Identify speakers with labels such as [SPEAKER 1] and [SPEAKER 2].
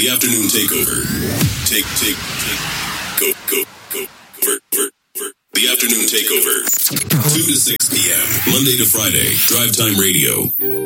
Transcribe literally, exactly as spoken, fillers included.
[SPEAKER 1] The Afternoon Takeover. Take, take, take, go, go, go, work, work, work. The Afternoon Takeover. two to six p.m. Monday to Friday. Drive Time Radio.